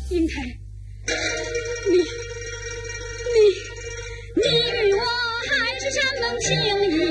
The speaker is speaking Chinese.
英台，你与我还是什么情谊？